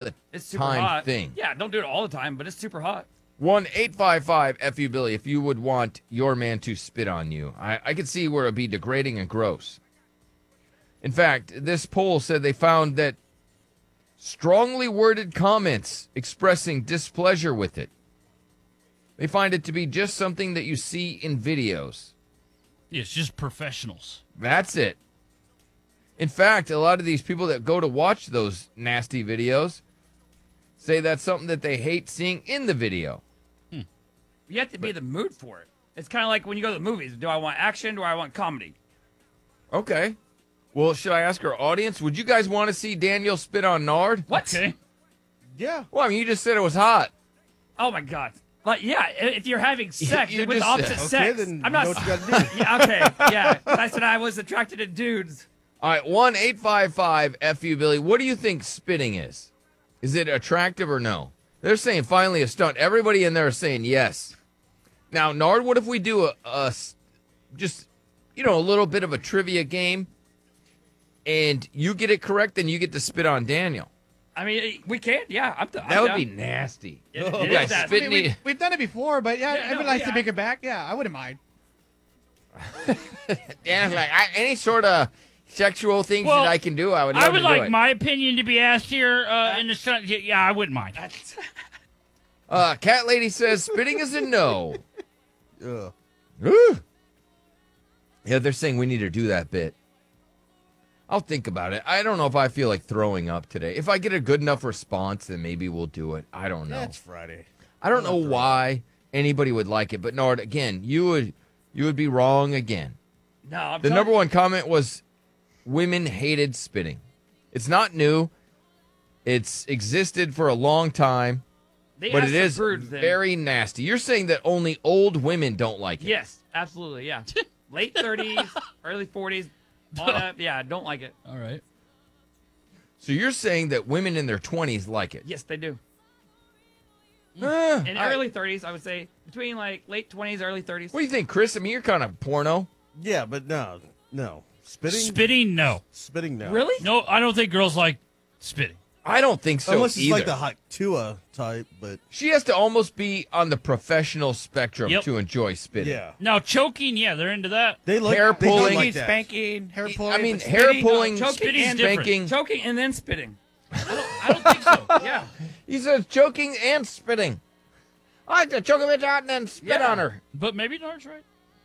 It's super time hot. thing. Yeah, don't do it all the time, but it's super hot. 1-855-FU-Billy if you would want your man to spit on you. I could see where it would be degrading and gross. In fact, this poll said they found that strongly worded comments expressing displeasure with it, they find it to be just something that you see in videos. It's just professionals. That's it. In fact, a lot of these people that go to watch those nasty videos say that's something that they hate seeing in the video. You have to be in the mood for it. It's kind of like when you go to the movies. Do I want action? Do I want comedy? Okay. Well, should I ask our audience? Would you guys want to see Daniel spit on Nard? What? Okay. Yeah. Well, I mean, you just said it was hot. Oh my God! Like, yeah, if you're having sex You with the just opposite said- Okay, sex, then I'm not. you know what you gotta do. Yeah, okay, yeah. I said I was attracted to dudes. All right, 1-855-FU-Billy. What do you think spitting is? Is it attractive or no? They're saying finally a stunt. Everybody in there is saying yes. Now, Nard, what if we do just, a little bit of a trivia game, and you get it correct, then you get to spit on Daniel? I mean, we can. Yeah, That would be nasty. It You is guys nasty. spitting We've done it before, but yeah, Yeah, everyone no, likes yeah. to make it back. Yeah, I wouldn't mind. Dan's like, any sort of sexual things Well, that I can do, I would love I to would do like it. my opinion to be asked here in the sun. Yeah, I wouldn't mind. Cat Lady says spitting is a no. Ugh. Ooh. Yeah, they're saying we need to do that bit. I'll think about it. I don't know if I feel like throwing up today. If I get a good enough response, then maybe we'll do it. I don't know. That's Friday. I don't know why anybody would like it, but Nard, again, you would be wrong again. No, I'm The telling number you. one comment was women hated spitting. It's not new. It's existed for a long time, They but asked it the is birds then. very nasty. You're saying that only old women don't like it. Yes, absolutely. Yeah, late 30s, early 40s. All that, yeah, don't like it. All right. So you're saying that women in their 20s like it. Yes, they do. Ah, In all right. early 30s, I would say between like late 20s, early 30s. What do you think, Chris? I mean, you're kind of porno. Yeah, but no. Spitting? Spitting, no. Spitting, no. Really? No, I don't think girls like spitting. I don't think so Unless it's either. like the hot Tua type, but She has to almost be on the professional spectrum Yep. to enjoy spitting. yeah. Now, choking, yeah, they're into that. They look Hair they do pulling. like that. Spanking, hair pulling. I mean, but hair spitting, pulling, choking Spitting's and different. spanking. choking and then spitting. I don't think so. Yeah. He says choking and spitting. I like to choke a bitch out and then spit Yeah. on her. But maybe Nard's right.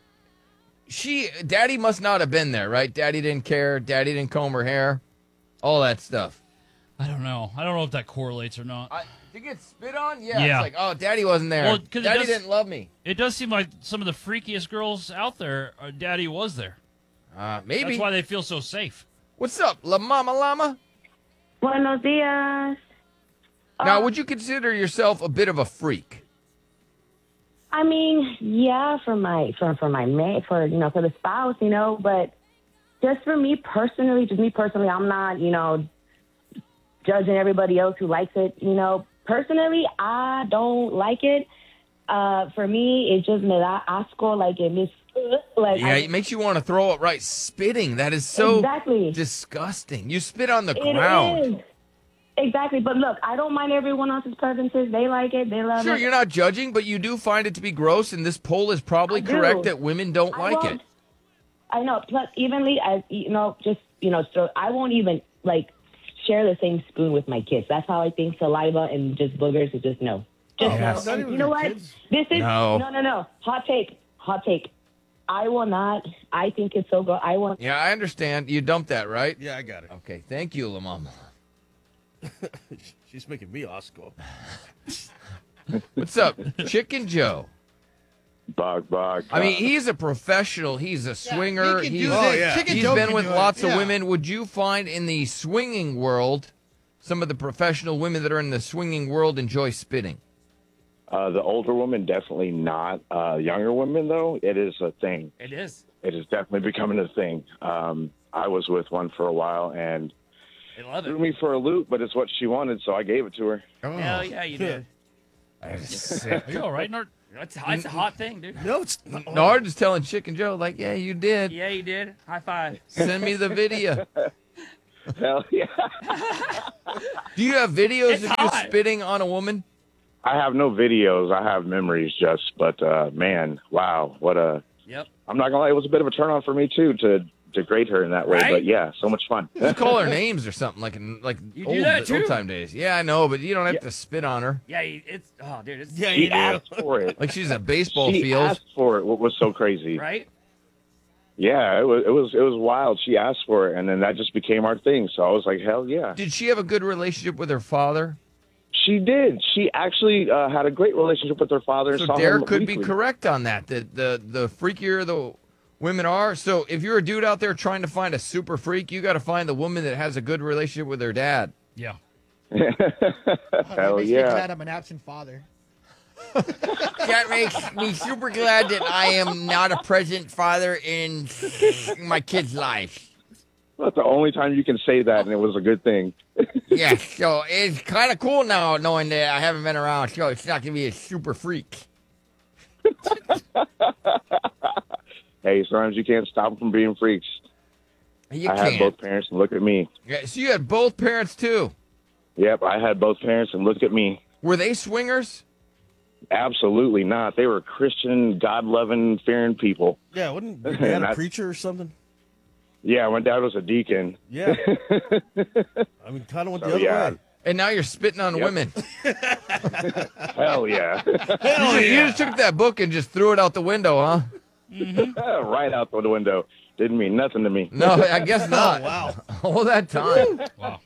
Daddy must not have been there, right? Daddy didn't care. Daddy didn't comb her hair. All that stuff. I don't know. I don't know if that correlates or not. To get spit on? Yeah. Yeah. It's like, oh, Daddy wasn't there. Well, 'cause it Daddy does- didn't love me. It does seem like some of the freakiest girls out there, Daddy was there. Maybe. That's why they feel so safe. What's up, La Mama Llama? Buenos dias. Now, would you consider yourself a bit of a freak? I mean, yeah, for my mate, for the spouse, but just for me personally, I'm not, judging everybody else who likes it. Personally, I don't like it. For me, it's just me da asco, like it makes It makes you want to throw it right. Spitting, that is so Exactly. disgusting. You spit on the It ground. is. Exactly. But look, I don't mind everyone else's preferences. They like it. They love Sure, it. you're not judging, but you do find it to be gross, and this poll is probably I do. correct that women don't I like won't- it. I know. Plus, evenly, as so I won't even share the same spoon with my kids. That's how I think saliva and just boogers is just no. Just Yes. no. Not And even you know with what? kids? This is No. no. Hot take. I will not. I think it's so good. I want. Yeah, I understand. You dumped that, right? Yeah, I got it. Okay, thank you, La Mama. She's making me Oscar. What's up, Chicken Joe? Bark. I mean, he's a professional. He's a swinger. he can he's do Oh, it. yeah. Chicken he's Joe been can with do it. lots of Yeah. women. Would you find in the swinging world, some of the professional women that are in the swinging world enjoy spitting? The older women, definitely not. Younger women, though, it is a thing. It is. It is definitely becoming a thing. I was with one for a while, and They love threw it. me for a loop, but it's what she wanted, so I gave it to her. Hell yeah, you did. Sick. Are you all right, Nard? It's a hot thing, dude. No, it's not. Nard is telling Chicken Joe, like, yeah, you did. Yeah, you did. High five. Send me the video. Hell yeah. Do you have videos It's of you hot. spitting on a woman? I have no videos. I have memories just, but man, wow, what a. Yep. I'm not gonna lie, it was a bit of a turn on for me too to degrade her in that way. Right? But yeah, so much fun. You call her names or something like You do old, that too? old time days. Yeah, I know, but you don't have to spit on her Yeah, it's oh, dude, it's Yeah, She you do. asked for it. like she's a baseball She field. asked for it. What was so crazy? right. Yeah, it was wild. She asked for it, and then that just became our thing. So I was like, hell yeah. Did she have a good relationship with her father? She did. She actually had a great relationship with her father. And So saw Derek him could be weekly. correct on that. The freakier the women are. So if you're a dude out there trying to find a super freak, you got to find the woman that has a good relationship with her dad. Yeah. Hell Makes me yeah. glad I'm an absent father. That makes me super glad that I am not a present father in my kid's life. That's the only time you can say that, and it was a good thing. Yeah, so it's kind of cool now knowing that I haven't been around, so it's not going to be a super freak. Hey, sometimes you can't stop them from being freaks. You I had can't. both parents, and look at me. Yeah, so you had both parents, too. Yep, I had both parents, and look at me. Were they swingers? Absolutely not. They were Christian, God-loving, fearing people. Yeah, wouldn't your dad a That's- preacher or something? Yeah, my dad was a deacon. Yeah. I mean, kind of went the other yeah. way. And now you're spitting on Yep. women. Hell yeah. You just took that book and just threw it out the window, huh? Right out the window. Didn't mean nothing to me. No, I guess not. Wow. All that time. Wow.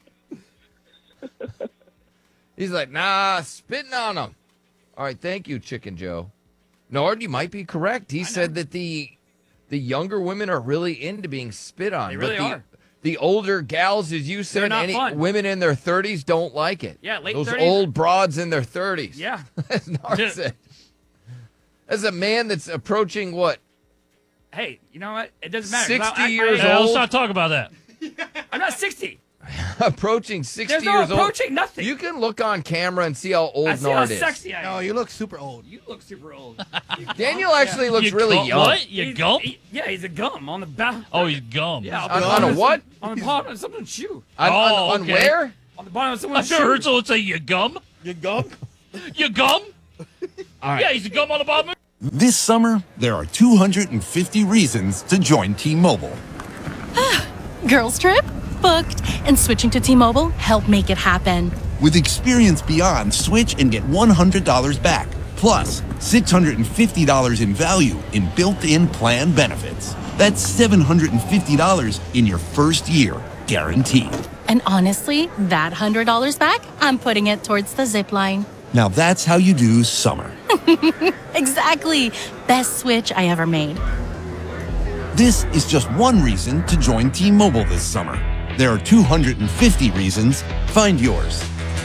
He's like, nah, spitting on them. All right, thank you, Chicken Joe. Nord, you might be correct. He said that the younger women are really into being spit on. They but really the, are. The older gals, as you said, not fun. women in their 30s don't like it. Yeah, late Those 30s. old broads in their 30s. Yeah. As Nord said. As a man that's approaching, what, Hey, you know what? It doesn't matter. 'cause I'll 60 act my years age. Yeah, old? let's not talk about that. I'm not 60. approaching 60 There's no years old. approaching nothing. You can look on camera and see how old I see how Nord is. sexy I am. No, you look super old. You look super old. Daniel actually looks You really gum- young. What? You He's- gump? yeah, he's a gum on the back. Oh, he's gum. Yeah, On a what? On the bottom of someone's shoe. On okay. where? On the bottom of I've someone's never shoe. heard someone say you gum. You gump? You gum? All right. Yeah, he's a gum on the bottom. This summer, there are 250 reasons to join T-Mobile. Girls trip? Booked. And switching to T-Mobile helped make it happen. With Experience Beyond, switch and get $100 back. Plus, $650 in value in built-in plan benefits. That's $750 in your first year, guaranteed. And honestly, that $100 back, I'm putting it towards the zip line. Now that's how you do summer. Exactly. Best switch I ever made. This is just one reason to join T-Mobile this summer. There are 250 reasons. Find yours.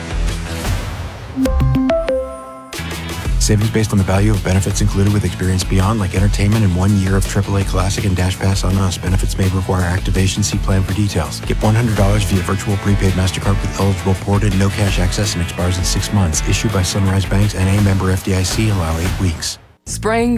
Savings based on the value of benefits included with Experience Beyond, like entertainment and 1 year of AAA Classic and Dash Pass on us. Benefits may require activation. See plan for details. Get $100 via virtual prepaid MasterCard with eligible ported, no cash access, and expires in 6 months. Issued by Sunrise Banks, N.A. member FDIC. Allow 8 weeks. Spraying